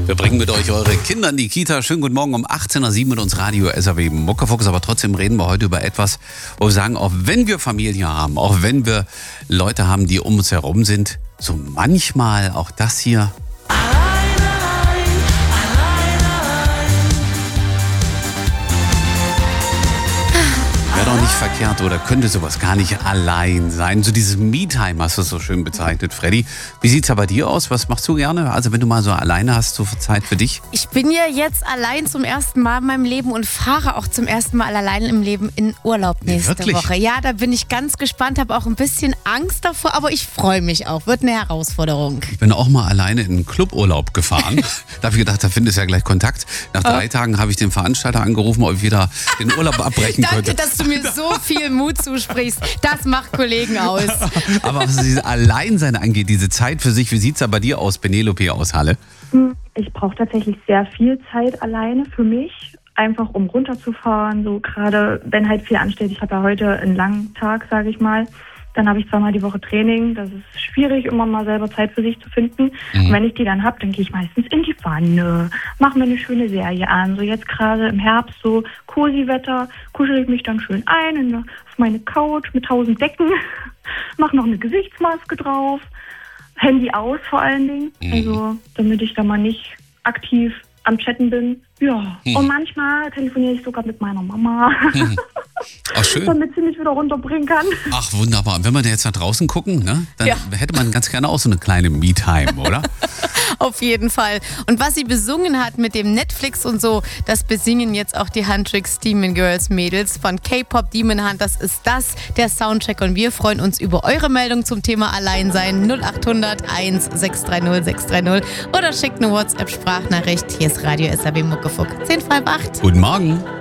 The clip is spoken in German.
Wir bringen mit euch eure Kinder in die Kita. Schönen guten Morgen um 18.07 Uhr mit uns Radio SAW Muckefuchs. Aber trotzdem reden wir heute über etwas, wo wir sagen, auch wenn wir Familie haben, auch wenn wir Leute haben, die um uns herum sind, so manchmal auch das hier. Wäre doch nicht verkehrt oder könnte sowas gar nicht allein sein. So dieses Me-Time hast du so schön bezeichnet, Freddy. Wie sieht's da bei dir aus? Was machst du gerne? Also wenn du mal so alleine hast, so viel Zeit für dich? Ich bin ja jetzt allein zum ersten Mal in meinem Leben und fahre auch zum ersten Mal allein im Leben in Urlaub nächste Woche. Ja, da bin ich ganz gespannt, habe auch ein bisschen Angst davor, aber ich freue mich auch. Wird eine Herausforderung. Ich bin auch mal alleine in einen Cluburlaub gefahren. Da habe ich gedacht, da findest du ja gleich Kontakt. Nach 3 Tagen habe ich den Veranstalter angerufen, ob ich wieder den Urlaub abbrechen könnte. Danke, dass du mir so viel Mut zusprichst. Das macht Kollegen aus. Aber was dieses Alleinsein angeht, diese Zeit für sich, wie sieht es da bei dir aus, Penelope aus Halle? Ich brauche tatsächlich sehr viel Zeit alleine für mich, einfach um runterzufahren. So gerade, wenn halt viel ansteht. Ich habe ja heute einen langen Tag, sage ich mal. Dann habe ich 2-mal die Woche Training. Das ist schwierig, immer mal selber Zeit für sich zu finden. Und wenn ich die dann habe, dann gehe ich meistens in die Wanne, mache mir eine schöne Serie an. So jetzt gerade im Herbst, so Cosi-Wetter, kuschel ich mich dann schön ein auf meine Couch mit 1000 Decken, mache noch eine Gesichtsmaske drauf, Handy aus vor allen Dingen, also damit ich da mal nicht aktiv am Chatten bin. Ja, und manchmal telefoniere ich sogar mit meiner Mama. Ach, schön. Damit sie mich wieder runterbringen kann. Ach, wunderbar. Und wenn wir da jetzt nach draußen gucken, ne, dann hätte man ganz gerne auch so eine kleine Me-Time, oder? Auf jeden Fall. Und was sie besungen hat mit dem Netflix und so, das besingen jetzt auch die Huntrix Demon Girls Mädels von K-Pop Demon Hunt. Das ist der Soundcheck und wir freuen uns über eure Meldung zum Thema Alleinsein 0800 1630 630 oder schickt eine WhatsApp-Sprachnachricht. Hier ist Radio SAW Muckefuck 7:50. Guten Morgen.